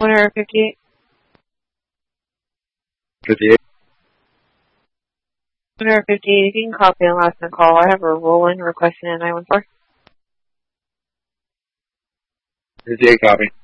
158. 58. 158, if you can copy and last call. I have a roll-in requesting a 914. 58 copy.